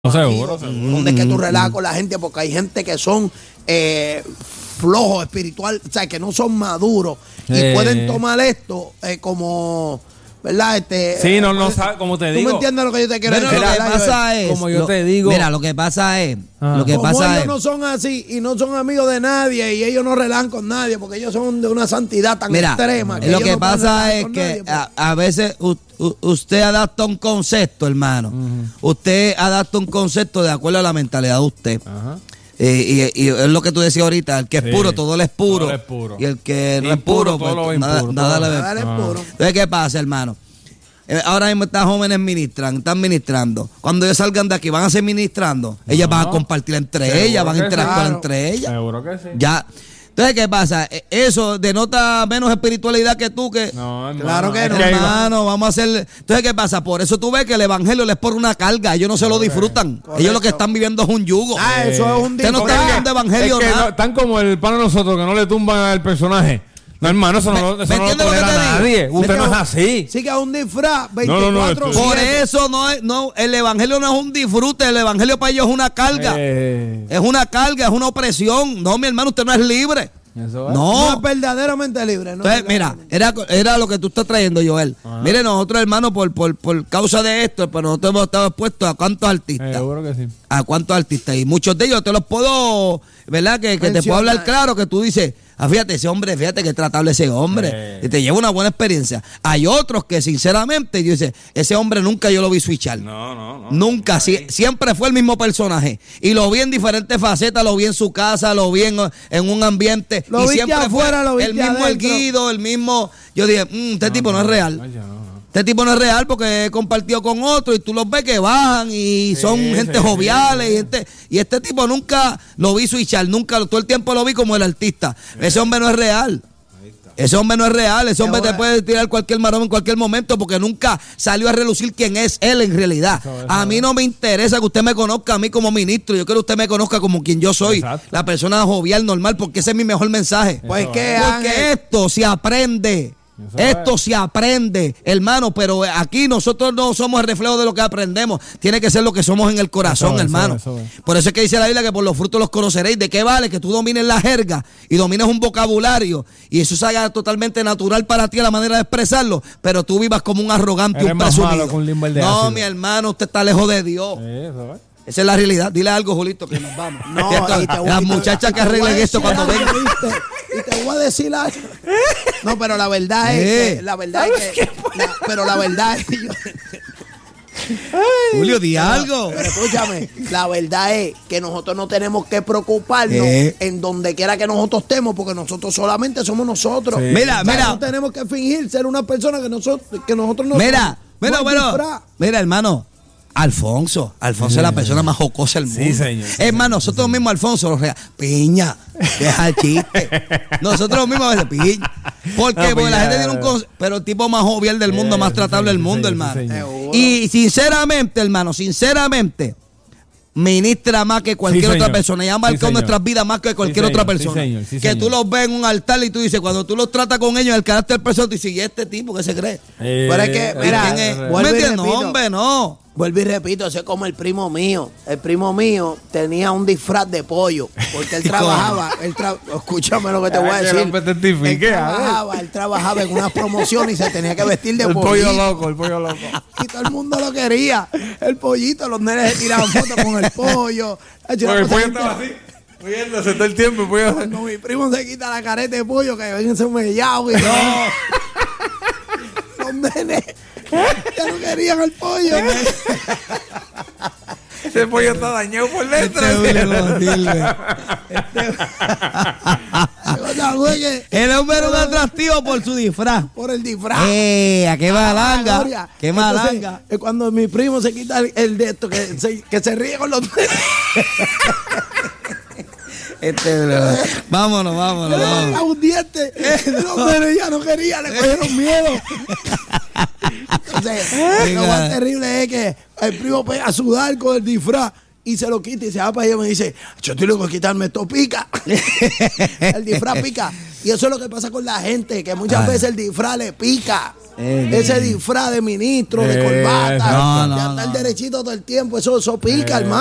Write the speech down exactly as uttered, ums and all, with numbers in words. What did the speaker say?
No, seguro, seguro. Donde es que tú relajas con la gente, porque hay gente que son eh, flojos espiritual, o sea, que no son maduros y eh. pueden tomar esto eh, como, ¿verdad? Este, sí, no, eh, no sabe, como te ¿tú digo. ¿Tú me entiendes lo que yo te quiero Pero decir? lo que pasa es, como yo lo, te digo. Mira, lo que pasa es, ah. lo que como pasa ellos es, no son así y no son amigos de nadie y ellos no relajan con nadie porque ellos son de una santidad tan mira, extrema. Que lo que no pasa es que nadie, a, a veces u, u, usted adapta un concepto, hermano. Uh-huh. Usted adapta un concepto de acuerdo a la mentalidad de usted. Ajá. Uh-huh. Eh, y, y es lo que tú decías ahorita, el que es sí, puro, todo le es puro, todo es puro. Y el que no impuro, es puro, pues todo nada, impuro, nada, todo. le nada le es puro. Entonces, ¿qué pasa, hermano? Ahora mismo estas jóvenes ministran, están ministrando. Cuando ellos salgan de aquí, van a seguir ministrando. No, ellas van a compartir entre seguro ellas, van a interactuar claro. entre ellas. Seguro que sí. Ya. Entonces, ¿qué pasa? Eso denota menos espiritualidad que tú, que... No, hermano. Claro que no. Hermano, vamos a hacer... Entonces, ¿qué pasa? Por eso tú ves que el evangelio les pone una carga. Ellos no se lo disfrutan. Correcto. Ellos lo que están viviendo es un yugo. Ah, eso es un Usted no está viviendo evangelio es que nada. No, están como el pan de nosotros, que no le tumban al personaje. No, hermano, eso no, me, eso me no lo tolera lo nadie. Usted no es así. Sí, que es un disfraz veinticuatro no, no, no, por eso no es, no, el evangelio no es un disfrute, el evangelio para ellos es una carga. Eh. Es una carga, es una opresión. No, mi hermano, usted no es libre. Eso es. No. No es verdaderamente libre. No Entonces, mira, era, era lo que tú estás trayendo, Joel. Ajá. Mire, nosotros, hermano, por, por, por causa de esto, pues nosotros hemos estado expuestos a cuántos artistas. Seguro que sí. A cuántos artistas. Y muchos de ellos te los puedo, ¿verdad? Que, que te puedo hablar claro, que tú dices, ah, fíjate, ese hombre, fíjate que tratable ese hombre. Eh. Y te lleva una buena experiencia. Hay otros que, sinceramente, yo dice, ese hombre nunca yo lo vi switchar. No, no, no. Nunca. Si, siempre fue el mismo personaje. Y lo vi en diferentes facetas, lo vi en su casa, lo vi en, en un ambiente. Lo y vi siempre afuera, lo vi el mismo erguido, el mismo. Yo dije, mmm, este no, tipo no, no es real. No, no, no. Este tipo no es real porque he compartido con otro y tú los ves que bajan y son sí, gente sí, joviales sí, sí. Y, este, y este tipo nunca lo vi switchar, nunca, todo el tiempo lo vi como el artista. Sí. Ese hombre no es real. Ese hombre no es real, ese hombre te puede tirar cualquier maroma en cualquier momento porque nunca salió a relucir quién es él en realidad. Eso, eso, a mí no me interesa que usted me conozca a mí como ministro, yo quiero que usted me conozca como quien yo soy, exacto. La persona jovial, normal, porque ese es mi mejor mensaje. Pues que porque esto se aprende. Eso Esto es. se aprende, hermano, pero aquí nosotros no somos el reflejo de lo que aprendemos. Tiene que ser lo que somos en el corazón, eso, hermano. Eso, eso, por eso es que dice la Biblia que por los frutos los conoceréis. ¿De qué vale que tú domines la jerga y domines un vocabulario y eso se haga totalmente natural para ti a la manera de expresarlo, pero tú vivas como un arrogante, Eres un presumido? Un no, mi hermano, usted está lejos de Dios. Eso, ¿eh? Esa es la realidad. Dile algo, Julito, que nos vamos. No, esto, te, las muchachas que arreglen esto cuando vengan. Y te voy a decir algo. No, pero la verdad es ¿Eh? que, la verdad es que, la, pero la verdad es que yo, Julio, di pero, algo. Pero escúchame, la verdad es que nosotros no tenemos que preocuparnos ¿Eh? en donde quiera que nosotros estemos, porque nosotros solamente somos nosotros. Sí. Mira, o sea, mira. No tenemos que fingir ser una persona que nosotros, que nosotros no mira, somos. Mira, mira, mira, mira, hermano. Alfonso, Alfonso sí, es la persona más jocosa del mundo. Sí, señor. Sí, es más, nosotros sí, mismos, Alfonso, los regalamos. Piña, deja el chiste. Nosotros mismos a veces, piña. ¿Por qué? No, porque la gente tiene un concepto, pero el tipo más jovial del mundo, sí, más tratable sí, del mundo, sí, hermano. Sí, y sinceramente, hermano, sinceramente, ministra más que cualquier sí, otra persona y ha marcado sí, nuestras vidas más que cualquier sí, otra persona. Sí, señor, sí, que señor. Tú los ves en un altar y tú dices, cuando tú los tratas con ellos, el carácter personal, tú dices, ¿y este tipo qué se cree? Eh, Pero es que, mira, es? ¿Me entiendes? No, hombre, no. Vuelvo y repito, ese es como el primo mío. El primo mío tenía un disfraz de pollo, porque él trabajaba, él tra escúchame lo que te voy a decir. Él trabajaba, él trabajaba en unas promociones y se tenía que vestir de el pollito. pollo loco, el pollo loco. Y todo el mundo lo quería. El pollito, los nenes se tiraban fotos con el pollo. Porque el pollo estaba así. Riéndose todo el tiempo. Pollo. Cuando mi primo se quita la careta de pollo, que ven ese mellado y no. Los nenes ya no querían el pollo. Ese pollo está dañado por dentro. El hombre era un atractivo por su disfraz. Por el disfraz. ¡Eh! ¡Qué malanga! ¡Qué malanga! Es cuando mi primo se quita el, el de esto, que se, que se ríe con los Este, bro. Vámonos, vámonos. vámonos. A un diente. Los nenes ya no querían, le cogieron miedo. Entonces, lo más terrible es que el primo pega a sudar con el disfraz y se lo quita y se va para allá y me dice, yo estoy loco de quitarme esto, pica. El disfraz pica. Y eso es lo que pasa con la gente, que muchas Ay. veces el disfraz le pica. Eh, Ese disfraz de ministro, de Eh, corbata, no, no, de andar no. derechito todo el tiempo, eso, eso pica, hermano.